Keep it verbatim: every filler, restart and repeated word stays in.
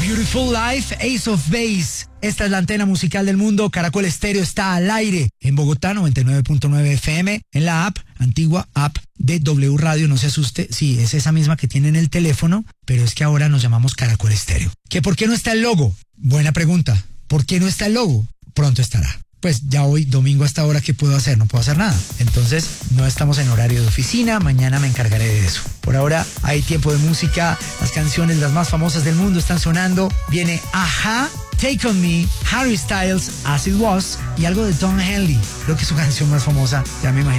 Beautiful Life, Ace of Base. Esta es la antena musical del mundo. Caracol Estéreo está al aire en Bogotá, noventa y nueve punto nueve F M, en la app, antigua app de W Radio. No se asuste, sí, es esa misma que tiene en el teléfono, pero es que ahora nos llamamos Caracol Estéreo. ¿Que por qué no está el logo? Buena pregunta. ¿Por qué no está el logo? Pronto estará. Pues ya hoy, domingo hasta ahora, ¿qué puedo hacer? No puedo hacer nada. Entonces, no estamos en horario de oficina. Mañana me encargaré de eso. Por ahora, hay tiempo de música. Las canciones, las más famosas del mundo, están sonando. Viene Ajá, Take On Me, Harry Styles, As It Was y algo de Don Henley. Creo que es su canción más famosa. Ya me imagino.